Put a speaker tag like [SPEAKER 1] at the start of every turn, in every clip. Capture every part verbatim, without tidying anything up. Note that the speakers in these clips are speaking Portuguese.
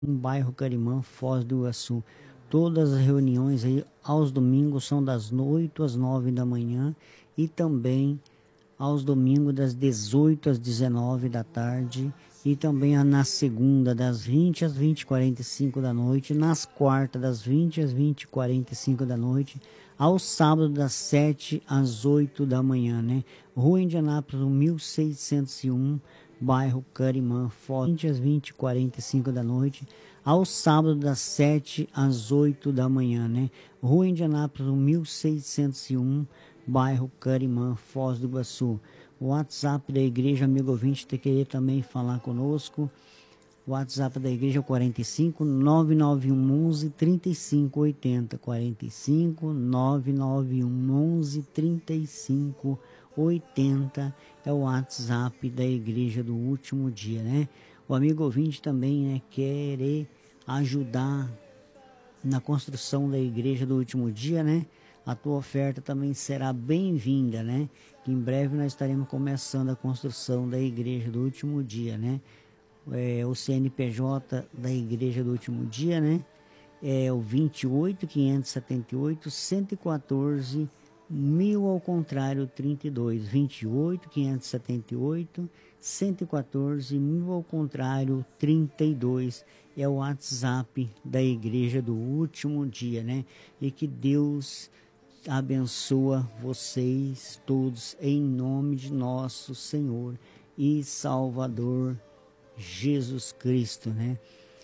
[SPEAKER 1] no bairro Carimã, Foz do Iguaçu. Todas as reuniões aí aos domingos são das oito às nove da manhã e também aos domingos das dezoito às dezenove da tarde e também na segunda das vinte às vinte e quarenta e cinco da noite, nas quartas das vinte às vinte e quarenta e cinco da noite, aos sábados das sete às oito da manhã, né? Rua Indianápolis, mil seiscentos e um, bairro Carimã, Foz, vinte às vinte e quarenta e cinco da noite, aos sábados das sete às oito da manhã, né? Rua Indianápolis, mil seiscentos e um, bairro Carimã, Foz do Iguaçu. O WhatsApp da igreja, amigo ouvinte, te querer também falar conosco. O WhatsApp da igreja é quarenta e cinco, nove nove um, onze, trinta e cinco, oitenta. quarenta e cinco, nove nove um, onze, trinta e cinco, oitenta é o WhatsApp da igreja do último dia, né? O amigo ouvinte também, né, querer ajudar na construção da igreja do último dia, né? A tua oferta também será bem-vinda, né? Que em breve nós estaremos começando a construção da igreja do último dia, né? É, o C N P J da igreja do último dia, né? É o vinte e oito, quinhentos e setenta e oito, cento e quatorze, mil ao contrário, trinta e dois. vinte e oito, quinhentos e setenta e oito, cento e quatorze, mil ao contrário, trinta e dois. É o WhatsApp da igreja do último dia, né? E que Deus abençoa vocês todos em nome de nosso Senhor e Salvador Jesus Cristo, né?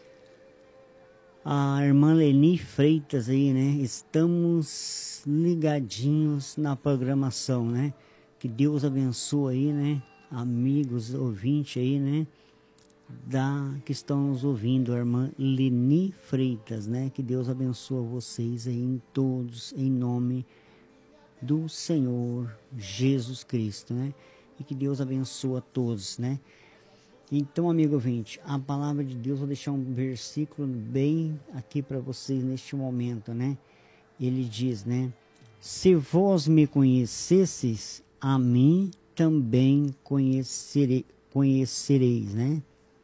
[SPEAKER 1] A irmã Leni Freitas aí, né? Estamos ligadinhos na programação, né? Que Deus abençoe aí, né? Amigos, ouvintes aí, né? Da, que estão nos ouvindo, a irmã Leni Freitas, né? Que Deus abençoe vocês aí em todos, em nome do Senhor Jesus Cristo, né? E que Deus abençoe a todos, né? Então, amigo ouvinte, a palavra de Deus, vou deixar um versículo bem aqui para vocês neste momento, né? Ele diz, né? Se vós me conhecesseis, a mim também conhecerei, conhecereis, né?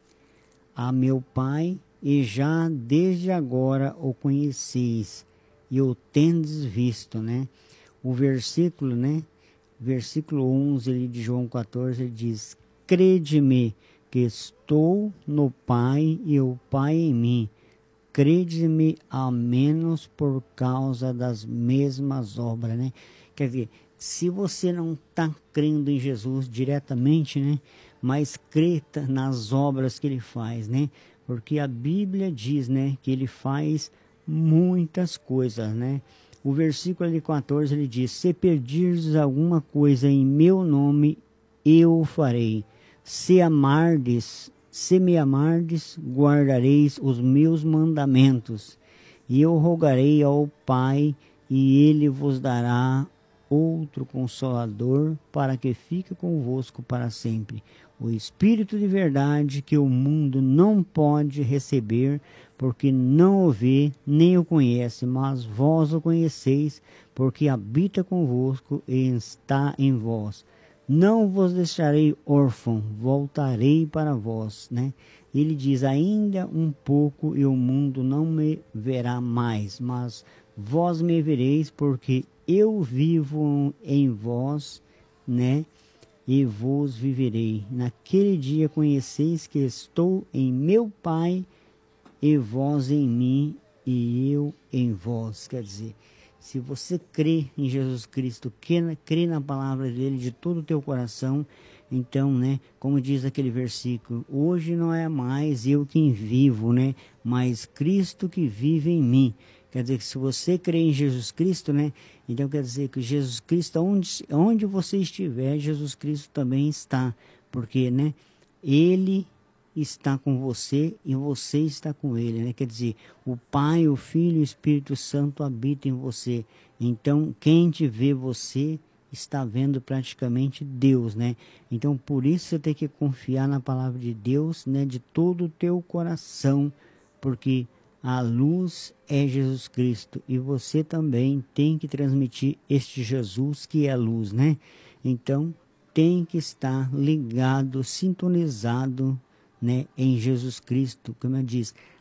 [SPEAKER 1] A meu Pai, e já desde agora o conheceis, e o tendes visto, né? O versículo, né? Versículo onze ali de João quatorze, ele diz, crede-me que estou no Pai e o Pai em mim. Crede-me ao menos por causa das mesmas obras, né? Quer dizer, se você não está crendo em Jesus diretamente, né? Mas crê nas obras que ele faz, né? Porque a Bíblia diz, né? Que ele faz muitas coisas, né? O versículo de quatorze, ele diz, se pedirdes alguma coisa em meu nome, eu o farei. Se amardes, se me amardes, guardareis os meus mandamentos, e eu rogarei ao Pai, e ele vos dará outro Consolador, para que fique convosco para sempre. O Espírito de verdade, que o mundo não pode receber, porque não o vê, nem o conhece, mas vós o conheceis, porque habita convosco e está em vós. Não vos deixarei órfão, voltarei para vós, né? Ele diz, ainda um pouco e o mundo não me verá mais, mas vós me vereis, porque eu vivo em vós, né? E vos viverei. Naquele dia conheceis que estou em meu Pai, e vós em mim, e eu em vós. Quer dizer, se você crê em Jesus Cristo, crê na palavra dele de todo o teu coração, então, né, como diz aquele versículo, hoje não é mais eu quem vivo, né, mas Cristo que vive em mim. Quer dizer que se você crê em Jesus Cristo, né, então quer dizer que Jesus Cristo, onde, onde você estiver, Jesus Cristo também está, porque, né, ele está com você e você está com ele, né? Quer dizer, o Pai, o Filho e o Espírito Santo habitam em você. Então, quem te vê você está vendo praticamente Deus, né? Então, por isso você tem que confiar na palavra de Deus, né? De todo o teu coração, porque a luz é Jesus Cristo e você também tem que transmitir este Jesus que é a luz, né? Então, tem que estar ligado, sintonizado, né, em Jesus Cristo, como eu disse,